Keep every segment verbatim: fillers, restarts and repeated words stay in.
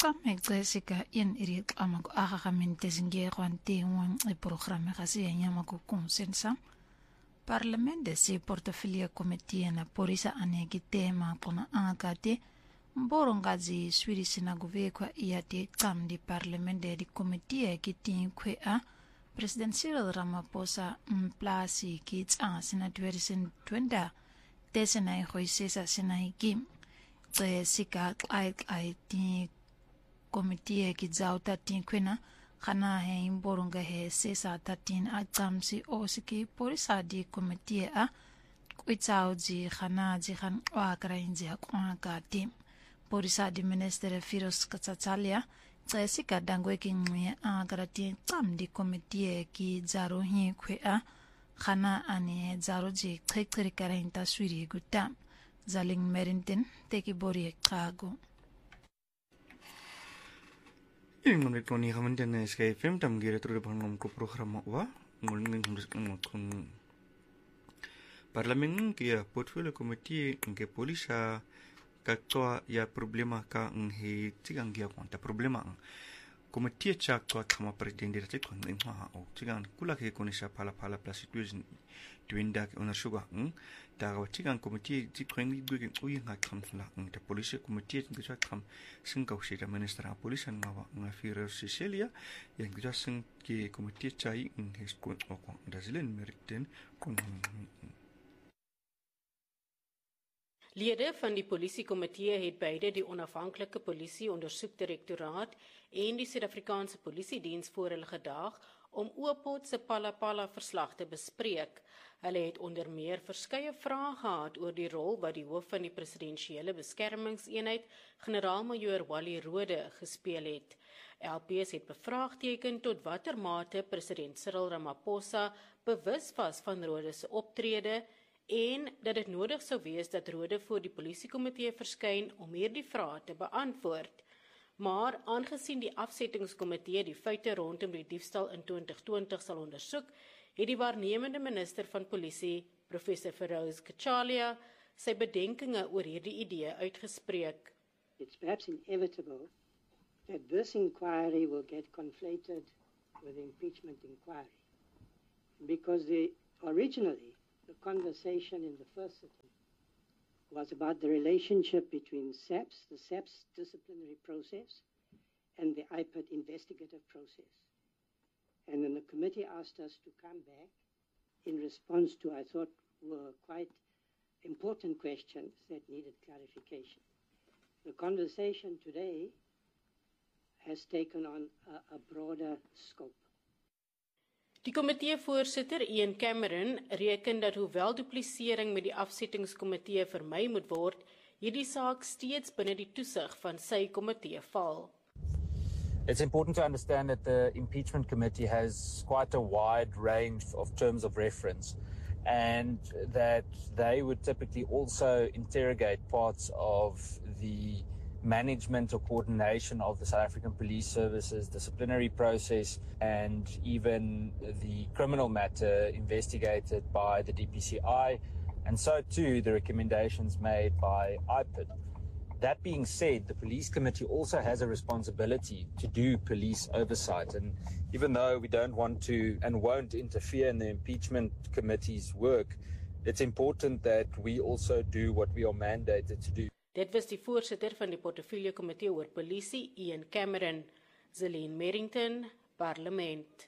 Tsamek Jessica in Irik Amago Ahamente Zingerante one e programme Gazia Yamago Consensa. Parlement de se portfolio committee na porisa anegi tema kona angate mborongazi swiri sinaguve kwa iate tam di parlement de di committee kitin kwe a President Cyril Ramaphosa mplasi kits a senatweri sin twenda tesenai hoisesa senai kim tse sika ai ai ti committee kitzauta tin kwena Kana he imboronga he sesa tatin a tamsi osiki porisa di committee a kwitsao ji khana ji khan wa krainji akwa ka tim porisa di minister Firos Katsatsalia tsesika dangwe ki ngwe a karati tam di committee ki zaro hi khwe a khana ani zaro ji khekri karenta swiri gutam zaling merintin teki bori kago Ingon ito ni kaman dyan na S K F M tam gira trude pangom ko programa wa ngolingin kung kung kung Parlament kia portfolio committee ke polisa katwa ya problema ka nghi tigang gia kwanta problema committee chak to kama president dira tikon ngha o tigang kula ke konisha pala pala plus situation twinda onar suga da ga tigang committee tikwen gi gi uyi nga kamla ta police committee ngi cha kam singau shi da minister a police ngawa nga fira Cecilia yang gi sing ki committee chai ngi skon ko da zilen meriten kon Lede van die polisiekomitee het beide die onafhanklike polisie ondersoekdirektoraat en die Suid-Afrikaanse Polisiediens voor hulle gedag om Oopot se Palapala verslag te bespreek. Hulle het onder meer verskeie vrae gehad oor die rol wat die hoof van die presidensiële beskermingseenheid, generaal-majoor Wally Rode, gespeel het. L P S het bevraagteken tot watter mate president Cyril Ramaphosa bewus was van Rode se optrede en dat dit nodig sou wees dat Rode voor die polisiekomitee verskyn om hierdie vrae te beantwoord. Maar aangesien die afsettingskomitee die feite rondom die diefstal in twintig twintig sal ondersoek, het die waarnemende minister van polisie, professor Feroz Kachalia, sy bedenkinge oor hierdie idee uitgespreek. It's perhaps inevitable that this inquiry will get conflated with the impeachment inquiry, because the originally the conversation in the first sitting was about the relationship between S A P S, the S A P S disciplinary process, and the I P I D investigative process. And then the committee asked us to come back in response to, I thought, were quite important questions that needed clarification. The conversation today has taken on a, a broader scope. Die komiteevoorsitter Ian Cameron reken dat hoewel duplisering met die afsettingskomitee vermy moet word, hierdie saak steeds binne die toesig van sy komitee val. It's important to understand that the impeachment committee has quite a wide range of terms of reference, and that they would typically also interrogate parts of the management or coordination of the South African Police Services, disciplinary process, and even the criminal matter investigated by the D P C I, and so too the recommendations made by I P I D. That being said, the Police Committee also has a responsibility to do police oversight, and even though we don't want to and won't interfere in the Impeachment Committee's work, it's important that we also do what we are mandated to do. Dit was die voorsitter van die portefeulje komitee oor polisie, Ian Cameron. Zelene Merrington, Parlement.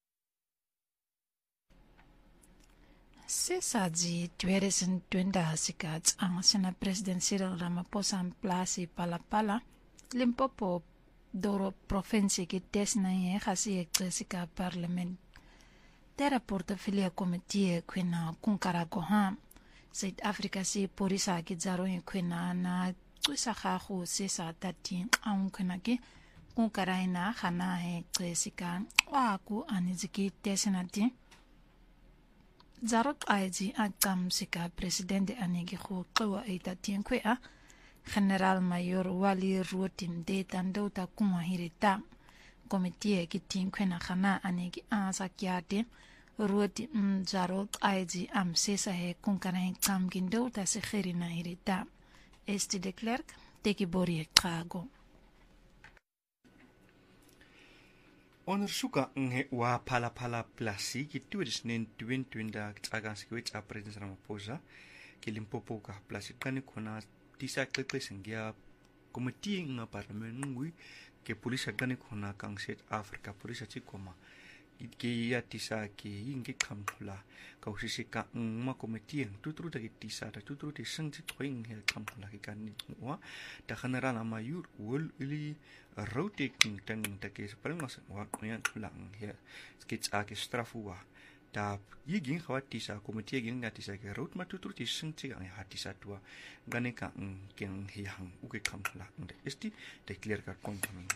Sesaji twintig twintig sikats ang sina President Cyril Ramaphosa plasi Palapala, Limpopo doro provincie ki tesna ye khasi eksika Parlement. Tera portefeulje komitee kwena kunkarago ha. South Africa si porisa ki zaro kwena na twisa khago sesa tati ang kwena ki kunkaraina khana he eksika wa ku aniziki tesnati. Zarok aiji akam sika presidente anegi khu qwa ita tienkwe a General Mayor Wally Rode de tandota kuma hirita komitie ki tienkwe na khana anegi asakyate Rode zarok aiji am sesa he kunkana kam gindota se khirina hirita Esti de Klerk teki bori kago Ondersoeka nge wa phala phala plasi ki turis nen twin twinda tsaga skwit a president Ramaphosa ki Limpopo ka plasi kani khona tisa kekle sengya komiti nga parliament ngui ke polisi kani khona kang set Africa polisi chikoma ki ya tisa ki ingi khamthula ka usisi ka ma komiti tutru ta ki tisa ta tutru ti sengchi tsoing he khamthula ki kan ni wa ta khanara na mayur wol ili rotating tang ta ke palmas wa yan tulang he skits a ke strafua ta yigin khawati sa komiti gin ngati sa ke rot ma tutru ti sengchi ang hati sa tua gane ka ken hi hang u ke khamthula nde esti te clear ka kon kon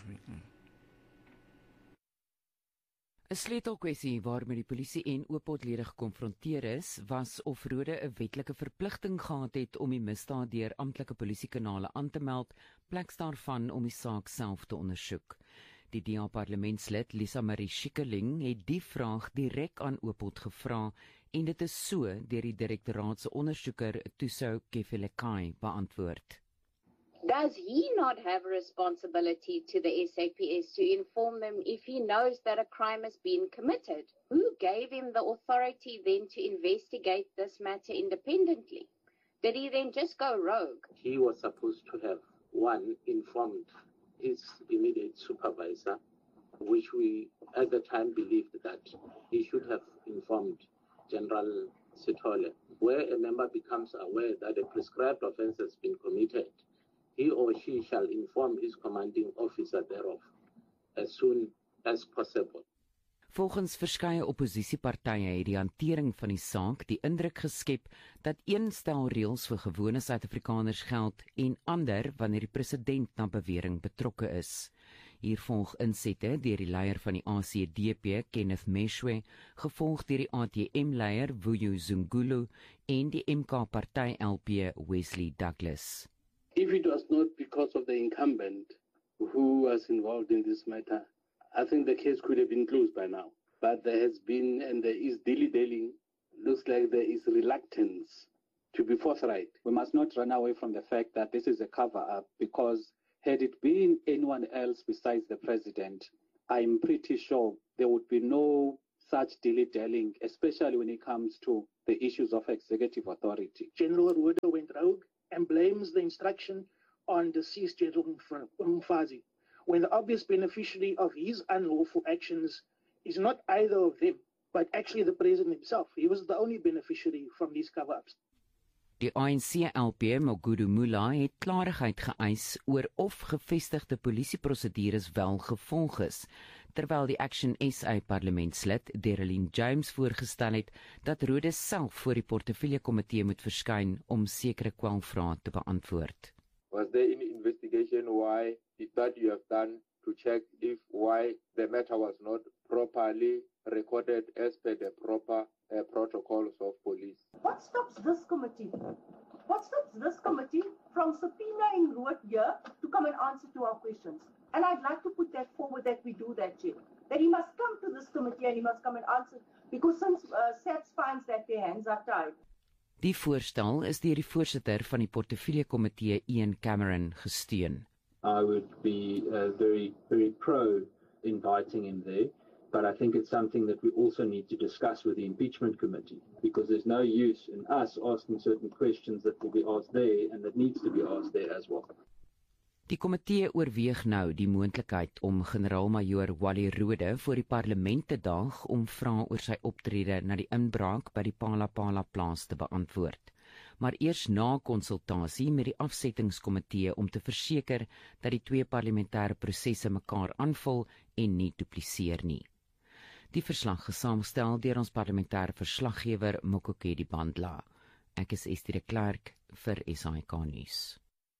'n Sleutelkwessie waarmee die polisie en Ooppotlede gekonfronteer is, was of Rode 'n wetlike verpligting gehad het om die misdaad deur amptelike polisiekanale aan te meld, pleks daarvan om die saak self te ondersoek. Die D A parlementslid Lisa Marie Schikkerling het die vraag direk aan Ooppot gevra en dit is so deur die direktoraat se ondersoeker Thuso Kefelekai beantwoord. Does he not have a responsibility to the S A P S to inform them if he knows that a crime has been committed? Who gave him the authority then to investigate this matter independently? Did he then just go rogue? He was supposed to have, one, informed his immediate supervisor, which we at the time believed that he should have informed General Sithole. Where a member becomes aware that a prescribed offence has been committed, he or she shall inform his commanding officer thereof as soon as possible. Volgens verskeie opposisiepartye het die hantering van die saak die indruk geskep dat een stel reëls vir gewone Suid-Afrikaners geld en ander wanneer die president na bewering betrokke is. Hier volg insette deur die leier van die A C D P, Kenneth Meshwe, gevolg deur die A T M-leier Vuyo Zungulu en die M K-party L P Wesley Douglas. If it was not because of the incumbent who was involved in this matter, I think the case could have been closed by now. But there has been, and there is dilly-dallying, looks like there is reluctance to be forthright. We must not run away from the fact that this is a cover-up, because had it been anyone else besides the president, I'm pretty sure there would be no such dilly-dallying, especially when it comes to the issues of executive authority. General Rode went rogue and blames the instruction on deceased General Mfazi, when the obvious beneficiary of his unlawful actions is not either of them, but actually the president himself. He was the only beneficiary from these cover-ups. Die A N C L P Magudu Mula het klarigheid geëis oor of gevestigde polisieprosedures wel gevolg is, terwyl die Action S A parlementslid Dereline James voorgestel het dat Rode self voor die portefeuljekomitee moet verskyn om sekere kwalvrae te beantwoord. Was there any investigation why that you have done to check if why the matter was not properly recorded as per the proper uh, protocols of police? What stops this committee? What stops this committee from subpoenaing Rood here to come and answer to our questions? And I'd like to put that forward that we do that, Chair. That he must come to this committee and he must come and answer, because since uh, SAPS finds that their hands are tied. Die voorstel is deur die voorsitter van die portefeuljekomitee Ian Cameron gesteun. I would be uh, very, very pro inviting him there, but I think it's something that we also need to discuss with the impeachment committee, because there's no use in us asking certain questions that will be asked there and that needs to be asked there as well. Die komitee oorweeg nou die moontlikheid om generaal-majoor Wally Rode voor die parlement te daag om vrae oor sy optrede na die inbraak by die Palapala plaas te beantwoord. Maar eers na konsultasie met die afsettingskomitee om te verseker dat die twee parlementêre prosesse mekaar aanvul en nie dupliseer nie. Die verslag gesaamstel deur ons parlementêre verslaggewer Mokokedi Bandla. Ek is Estie de Klerk vir S A I K nuus.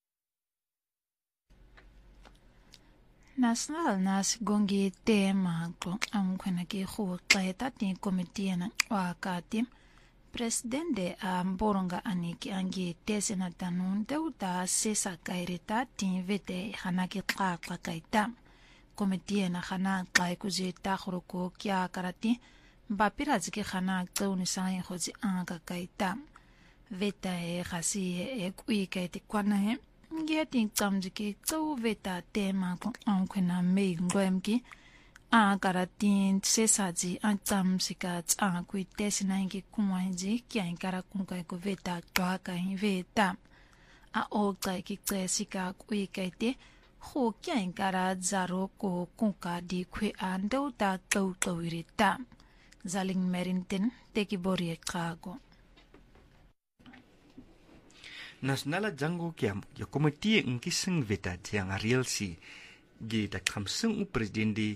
National nas gongi tema ko amkhona ke go qeta ti komiti na wa kati presidente amboronga aniki angi tesena tanun deuta sesa kairita ti vete hanaki qaqa kaita komiti na khana qai kuzi takhro ko kya karati bapira zike khana qawni sai khozi anga kaita veta e khasi e kui kaiti kwana he Getting some ke tso veta tema ko onkwena me ngwemki a karatin sesaji antam sika tsang kui tesina ingi kumwanji kia inkara kunkai ko veta twaka in veta a oka ki tsika kui kaite ho kia inkara zaro ko kunka di kwe ando ta tau tau irita zaling merinten teki bori kago Nasionala jango kiam ya komiti ngki sing veta yang real si gi da kam sing u presidente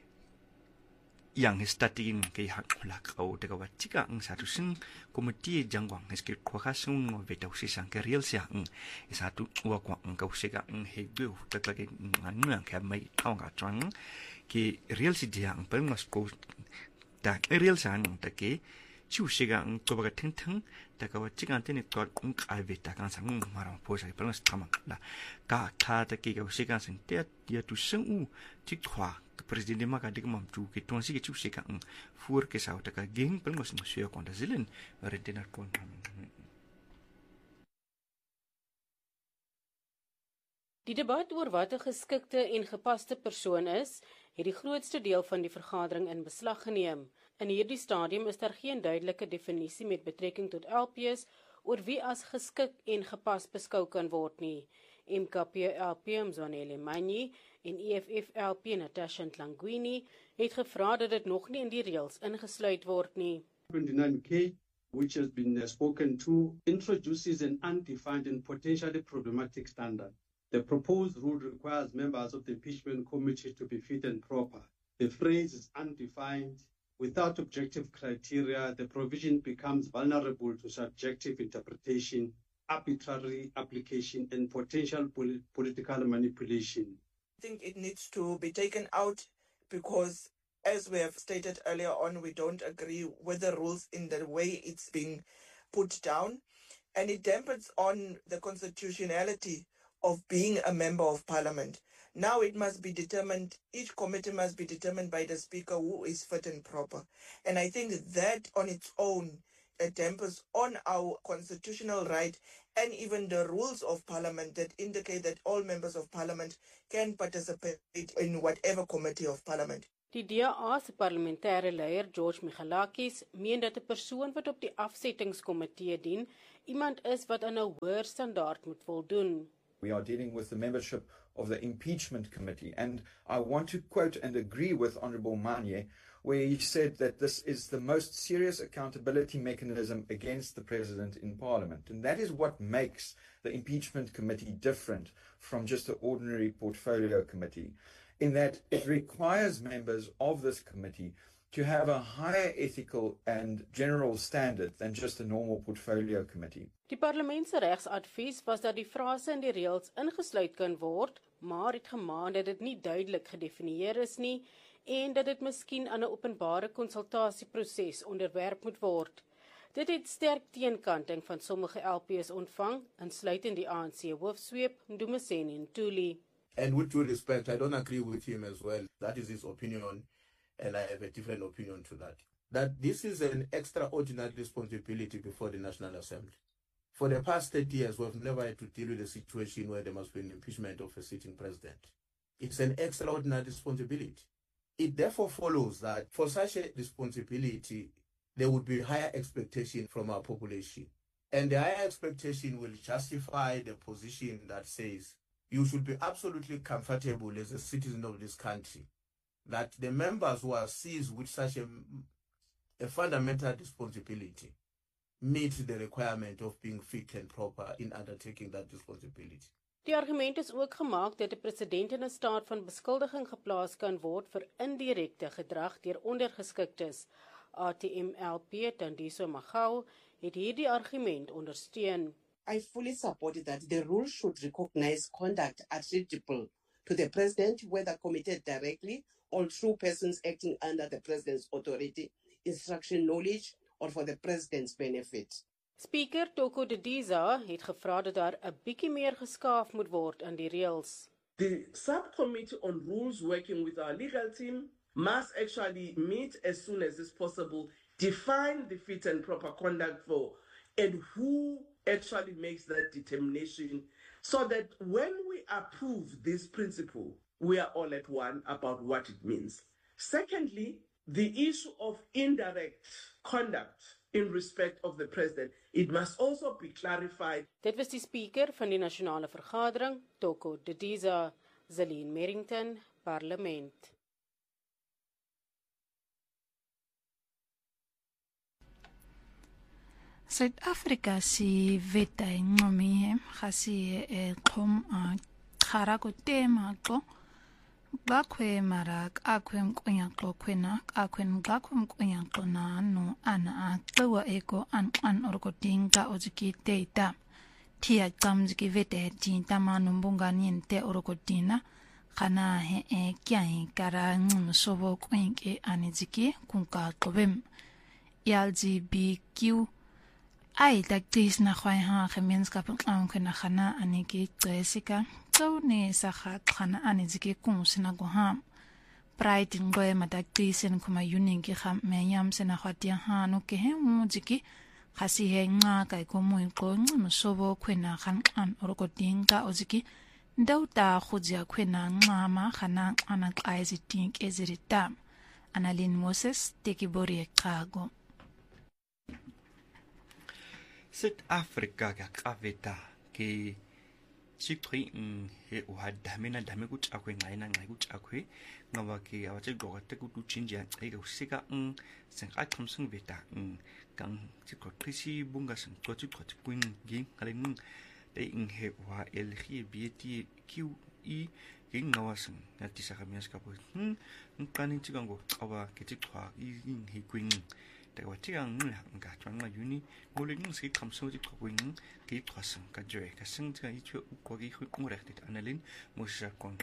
yang statin ke hak lak au de ka chika ng satu sing komiti jangwang eski kwa sung no veta usi sang ke real sia ng satu wa kwa ng ka usi ka ng he gu ta ka ke ngan ka mai au ga chang ki real si dia ng pel mas ko ta real sang ta ke chu siga ng to ba ting ting ta ka wa chika tin ko ng ka veta kan sang marang po sa pel mas tama la ka ta ta ke ka usi ka sing te ya tu sing u tik khwa Presiden maka dik mam tu ke tuan si ke chu seka ng fur ke sau ta ka geng pel mos mos yo kon da zilen redenar kon Die debat oor wat 'n geskikte en gepaste persoon is, het die grootste deel van die vergadering in beslag geneem. In hierdie stadium is daar geen duidelike definisie met betrekking tot L P's oor wie as geskik en gepas beskou kan word nie. M K P L P Mzwanele Manyi en E F F L P Natasha Ntlangwini het gevra dat dit nog nie in die reëls ingesluit word nie. twenty-nine K, which has been uh, spoken to, introduces an undefined and potentially problematic standard. The proposed rule requires members of the impeachment committee to be fit and proper. The phrase is undefined. Without objective criteria, the provision becomes vulnerable to subjective interpretation, arbitrary application, and potential pol- political manipulation. I think it needs to be taken out because, as we have stated earlier on, we don't agree with the rules in the way it's being put down, and it dampens on the constitutionality of being a member of parliament. Now it must be determined, each committee must be determined by the speaker who is fit and proper. And I think that on its own, it dampens on our constitutional right and even the rules of parliament that indicate that all members of parliament can participate in whatever committee of parliament. Die D A se parlementêre leier George Michalakis meen dat 'n persoon wat op die afsettingskomitee dien, iemand is wat aan 'n hoër standaard moet voldoen. We are dealing with the membership of the impeachment committee, and I want to quote and agree with Honourable Manye, where he said that this is the most serious accountability mechanism against the president in parliament. And that is what makes the impeachment committee different from just an ordinary portfolio committee, in that it requires members of this committee to have a higher ethical and general standard than just a normal portfolio committee. Die parlement se regsadvies was dat die frase in die reëls ingesluit kan word, maar het gemaan dat dit nie duidelik gedefinieer is nie en dat dit miskien aan 'n openbare konsultasieproses onderwerp moet word. Dit het sterk teenkanting van sommige L P's ontvang, insluitend die A N C hoofsweep Ndumiseni Ntuli. And with due respect, I don't agree with him as well. That is his opinion, and I have a different opinion to that. That this is an extraordinary responsibility before the National Assembly. For the past thirty years, we've never had to deal with a situation where there must be an impeachment of a sitting president. It's an extraordinary responsibility. It therefore follows that for such a responsibility, there would be higher expectation from our population. And the higher expectation will justify the position that says you should be absolutely comfortable as a citizen of this country that the members who are seized with such a, a fundamental responsibility meet the requirement of being fit and proper in undertaking that responsibility. Die argument is ook gemaak dat 'n president in 'n staat van beskuldiging geplaas kan word vir indirekte gedrag deur ondergeskiktes. A T M L P Tandiso Magau het hierdie argument ondersteun. I fully support that the rule should recognize conduct attributable to the president, whether committed directly or through persons acting under the president's authority, instruction, knowledge, or for the president's benefit. Speaker Toko Didiza het gevra dat daar 'n bietjie meer geskaaf moet word aan die reëls. The subcommittee on rules working with our legal team must actually meet as soon as is possible, define the fit and proper conduct for, and who actually makes that determination, so that when we approve this principle, we are all at one about what it means. Secondly, the issue of indirect conduct in respect of the president. It must also be clarified. Dit was die speaker van die nasionale vergadering, Toko Didiza. Zelene Merrington, Parlement. Suid-Afrika si wette ngomi khasi e qom khara ko tema ko bakwe marak akwe mkonya ko kwena akwe ngakwe mkonya ko na no ana atwa eko an an orokotinga oziki teita tia tamziki vete tinta manu mbungani te orokotina kana he e kyai kara ngumsobo kwenke aniziki kunka tobem L G B T Q Ai taktis na khwai ha gemeenskap aan kana khana aniki Jessica so ne sa khat khana aniziki kun sina go ha pride ngoe mataktis en kuma uningi kham menyam sina khwatia ha no ke he mujiki khasi he nga kai ko mo ko msobo kwena khan an orokotinga oziki ndauta khujia kwena ngama khana ana qaisi tink ezirita Annalyn Moses tekibori ekago Suid-Afrika ka kaveta ke chikri he uhadamena dame ku chakwe ngaina ngai ku chakwe ngaba ke awache goga te ku tuchinja ai ku sika ng seng athamsung beta ng kang chikro trisi bunga seng to chikro chikuing ging kalen de ing he wa L G B T Q I ging ngawaseng ngati sa kamias kapo hm ngkanin chikango awa ke chikwa i ing he queen Tawa tiang nga nga changa uni ngoleng si kamso di kwing ki twasang ka joy ka sing ta itwe ko gi khu ngoregt Annalyn Moses kon.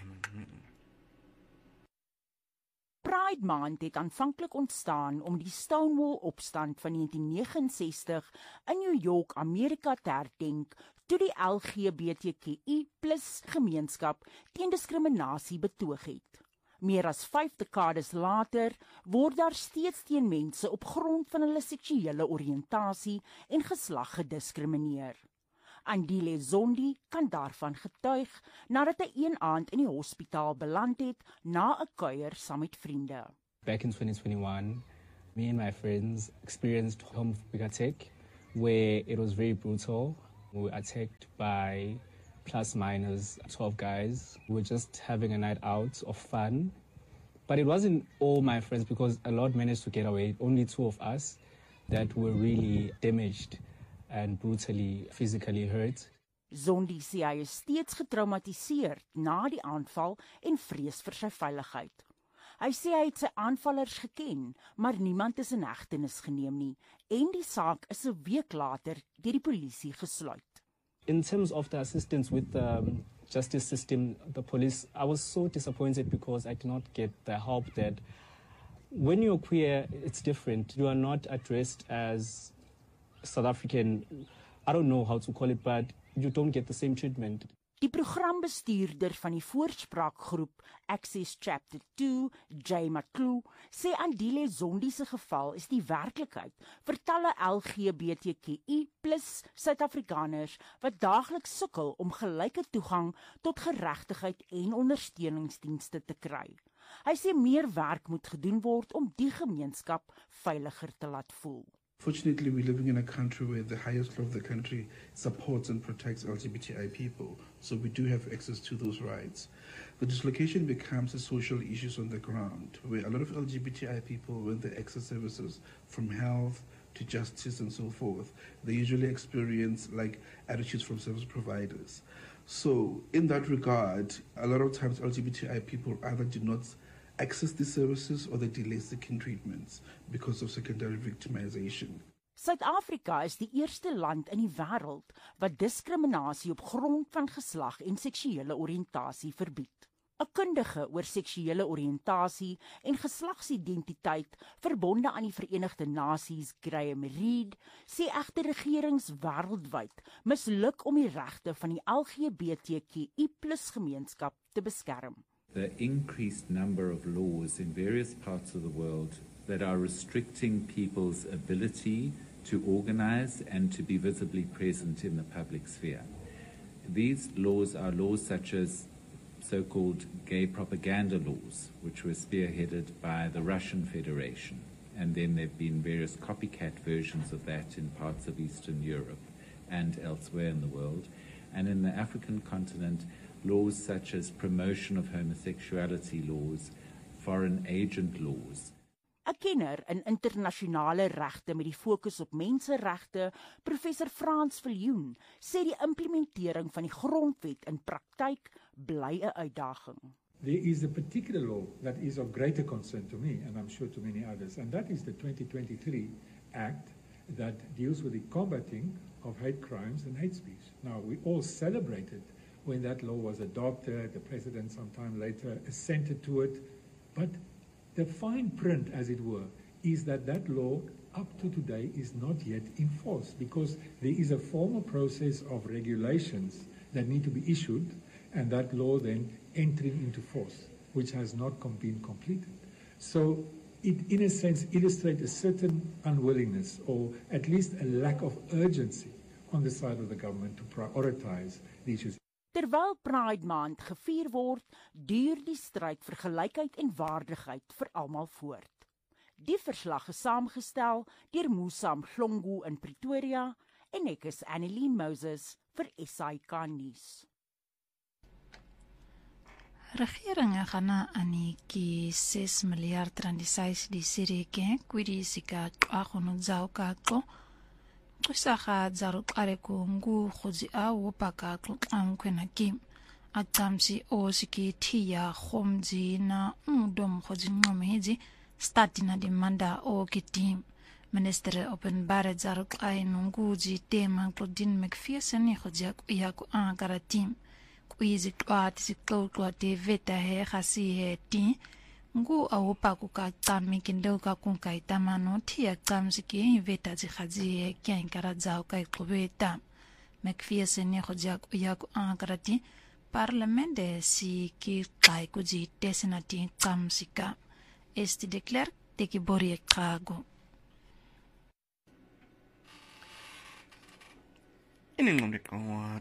Pride Month het aanvanklik ontstaan om die Stonewall opstand van negentien negenensestig in New York, Amerika te herdenk toe die L G B T Q I plus gemeenskap teen diskriminasie betoog het. Meer as vyf dekades later word daar steeds teen mense op grond van hulle seksuele oriëntasie en geslag gediskrimineer. Andile Zondi kan daarvan getuig nadat hy een aand in die hospitaal beland het na 'n kuier saam met vriende. Back in twenty twenty-one, me and my friends experienced homophobic attack where it was very brutal. We were attacked by plus minus twelve guys. We were just having a night out of fun. But it wasn't all my friends because a lot managed to get away. Only two of us that were really damaged and brutally physically hurt. Zondi sê hy is steeds getraumatiseerd na die aanval en vrees vir sy veiligheid. Hy sê hy het sy aanvallers geken, maar niemand is in hegtenis geneem nie en die saak is 'n week later deur die polisie gesluit. In terms of the assistance with the um, justice system, the police, I was so disappointed because I did not get the help that when you're queer, it's different. You are not addressed as South African, I don't know how to call it, but you don't get the same treatment. Die programbestuurder van die voorspraakgroep Access Chapter two, Jay McClue, sê Andile Zondi se geval is die werklikheid vir talle L G B T Q I plus Suid-Afrikaners wat daagliks sukkel om gelyke toegang tot geregtigheid en ondersteuningsdienste te kry. Hy sê meer werk moet gedoen word om die gemeenskap veiliger te laat voel. Fortunately, we're living in a country where the highest law of the country supports and protects L G B T I people, so we do have access to those rights. The dislocation becomes a social issue on the ground, where a lot of L G B T I people, when they access services from health to justice and so forth, they usually experience like attitudes from service providers. So in that regard, a lot of times L G B T I people either do not access these services or they delay seeking treatments because of secondary victimization. Suid-Afrika is die eerste land in die wêreld wat diskriminasie op grond van geslag en seksuele oriëntasie verbied. 'n Kundige oor seksuele oriëntasie en geslagsidentiteit verbonde aan die Verenigde Nasies, Graham Reed, sê egter regerings wêreldwyd misluk om die regte van die L G B T Q I plus gemeenskap te beskerm. The increased number of laws in various parts of the world that are restricting people's ability to organize and to be visibly present in the public sphere. These laws are laws such as so-called gay propaganda laws, which were spearheaded by the Russian Federation. And then there have been various copycat versions of that in parts of Eastern Europe and elsewhere in the world. And in the African continent, laws such as promotion of homosexuality laws, foreign agent laws. 'n Kenner in internasionale regte met die fokus op menseregte, professor Frans Viljoen, sê die implementering van die grondwet in praktyk bly 'n uitdaging. There is a particular law that is of greater concern to me, and I'm sure to many others, and that is the twenty twenty-three Act that deals with the combating of hate crimes and hate speech. Now, we all celebrated when that law was adopted, the president sometime later assented to it, but the fine print, as it were, is that that law up to today is not yet enforced because there is a formal process of regulations that need to be issued and that law then entering into force, which has not com- been completed. So it, in a sense, illustrates a certain unwillingness or at least a lack of urgency on the side of the government to prioritize the issues. Terwyl Pride Maand gevier word, duur die stryd vir gelykheid en waardigheid vir almal voort. Die verslag is saamgestel deur Musam Hlongu in Pretoria en ek is Annelien Moses vir S A I K nuus. Regeringe gaan na aniki ses miljard rand di sirike kwiri sika kwagono zauka ko kusaga zaruqare ko ngu khozi a wopaka xam kwena kim atamsi o siki tia khomzi na undom khozi ngomezi statina demanda o kitim Minister openbare zaruqai nunguji tema Claudine McPherson khozi ya ko ankara team Izi kwati siklokwa te veta he khasi he ti ngu awopa ku ka tsami kindo ka kun kai tamano ti ya tsamsi ki veta zi khazi he kya inkara zao kai kubeta McPherson ne khoja ya ku ankarati parlement de si ki kai ku ji tesenati tsamsika esti de Klerk de ki bori kago inin ngomde kwa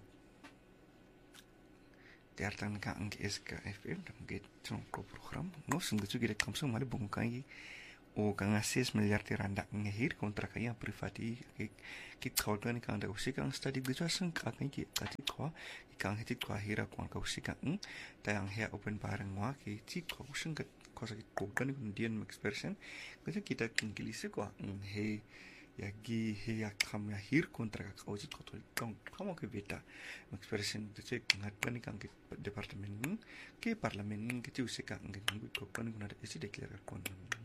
Dertan ka ang S K F M dan get trong ko program no sung tu gire kamso mali bung kai o kanga ses miljard rand ang hier kontrak ya privati ki ki khawtan ka da usika ang study gujwa sang ka kai ki ati khwa ka ang hiti khwa hira kon ka usika ang ta ang he open barang wa ki ti ko sung ka ko sa ki ko kan indian expression ko kita ingilise ko ang he yagi he ya kam ya hir kontrak ka ojit ko to tong kamo ke beta expression to check ngatani kang ke department ke parliament ke tu seka ngi ngi ko kan kuna isi declare kon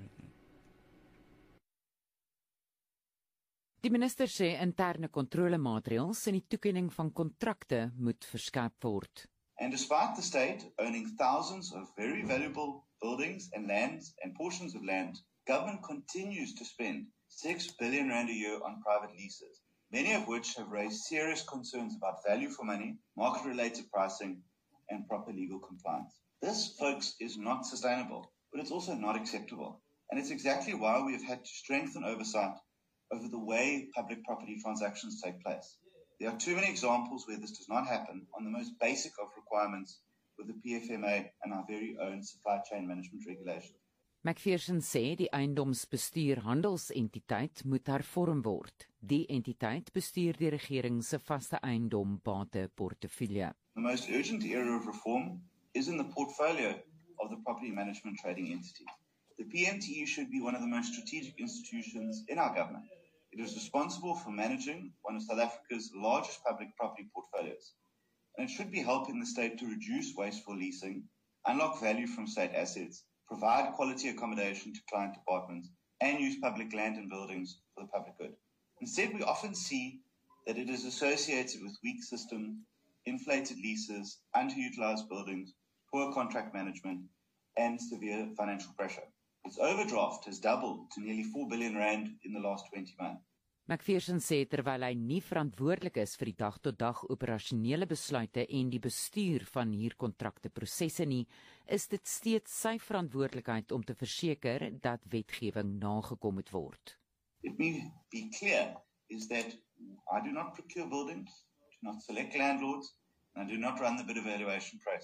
Die minister sê interne kontrolemaatreëls en die toekenning van kontrakte moet verskerp word. And despite the state owning thousands of very valuable buildings and lands and portions of land, government continues to spend six billion rand a year on private leases, many of which have raised serious concerns about value for money, market-related pricing, and proper legal compliance. This, folks, is not sustainable, but it's also not acceptable. And it's exactly why we have had to strengthen oversight over the way public property transactions take place. There are too many examples where this does not happen on the most basic of requirements with the P F M A and our very own supply chain management regulations. McPherson sê die eiendomsbestuur handelsentiteit moet hervorm word. Die entiteit bestuur die regering se vaste eiendombate portefeulje. The most urgent area of reform is in the portfolio of the property management trading entity. The P M T E should be one of the most strategic institutions in our government. It is responsible for managing one of South Africa's largest public property portfolios, and it should be helping the state to reduce wasteful leasing, unlock value from state assets, provide quality accommodation to client departments, and use public land and buildings for the public good. Instead, we often see that it is associated with weak systems, inflated leases, underutilized buildings, poor contract management, and severe financial pressure. Its overdraft has doubled to nearly four billion rand in the last twenty months. McPherson sê terwyl hy nie verantwoordelik is vir die dag-tot-dag operasionele besluite en die bestuur van huurkontrakte prosesse nie, is dit steeds sy verantwoordelikheid om te verseker dat wetgewing nagekom moet word. Let me be clear, is that I do not procure buildings, do not select landlords, and I do not run the bid evaluation process.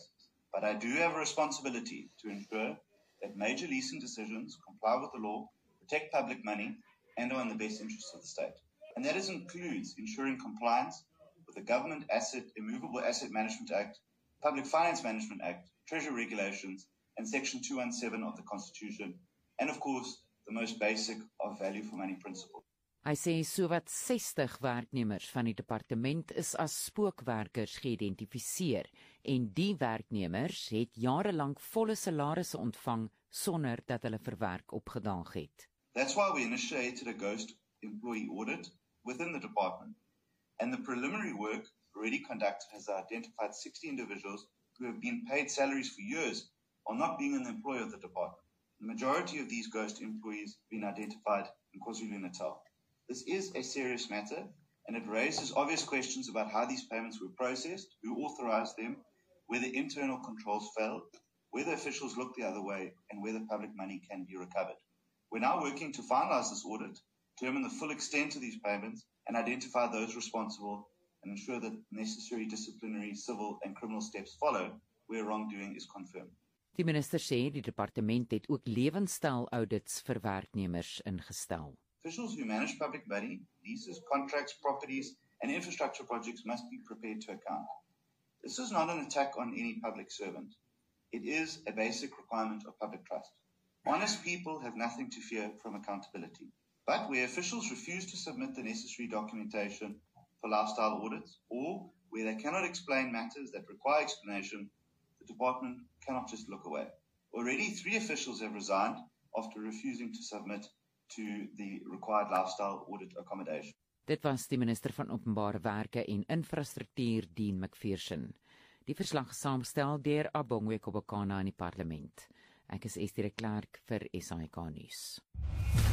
but I do have a responsibility to ensure that major leasing decisions comply with the law, protect public money, and are in the best interests of the state. And that is includes ensuring compliance with the Government Asset Immovable Asset Management Act, Public Finance Management Act, Treasury Regulations, and Section two seventeen of the Constitution, and of course, the most basic of value for money principle. Hy sê sowat sestig werknemers van die departement is as spookwerkers geïdentifiseer en die werknemers het jarelang volle salarisse ontvang sonder dat hulle vir werk opgedaag het. That's why we initiated a ghost employee audit within the department, and the preliminary work already conducted has identified sixty individuals who have been paid salaries for years while not being an employee of the department. The majority of these ghost employees have been identified in KwaZulu-Natal. This is a serious matter, and it raises obvious questions about how these payments were processed, who authorized them, whether internal controls failed, whether officials looked the other way, and whether public money can be recovered. We're now working to finalize this audit, determine the full extent of these payments, and identify those responsible, and ensure that necessary disciplinary, civil, and criminal steps follow where wrongdoing is confirmed. Die minister sê die departement het ook lewenstyl-audits vir werknemers ingestel. Officials who manage public money, leases, contracts, properties, and infrastructure projects must be prepared to account. This is not an attack on any public servant. It is a basic requirement of public trust. Honest people have nothing to fear from accountability. But where officials refuse to submit the necessary documentation for lifestyle audits, or where they cannot explain matters that require explanation, the department cannot just look away. Already three officials have resigned after refusing to submit to the required lifestyle audit accommodation. Dit was die minister van Openbare Werke en Infrastruktuur, Dean McPherson. Die verslag saamgestel deur Abongwe Kobokana in die parlement. Ek is Estie de Klerk vir S A I K nuus.